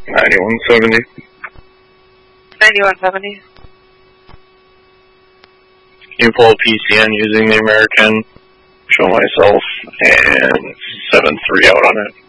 9170. 9170. Can you pull PCN using the American? Show myself, and 7-3 out on it.